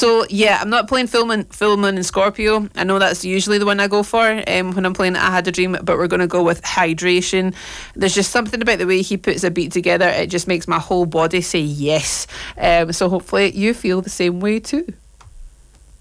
So yeah, I'm not playing Full Moon and Scorpio. I know that's usually the one I go for when I'm playing I Had a Dream, but we're going to go with Hydration. There's just something about the way he puts a beat together. It just makes my whole body say yes. So hopefully you feel the same way too.